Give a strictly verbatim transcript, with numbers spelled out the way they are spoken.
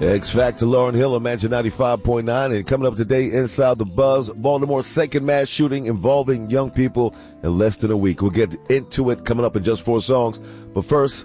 X Factor, Lauryn Hill on Mansion ninety-five point nine. And coming up today inside the Buzz, Baltimore's second mass shooting involving young people in less than a week. We'll get into it coming up in just four songs. But first,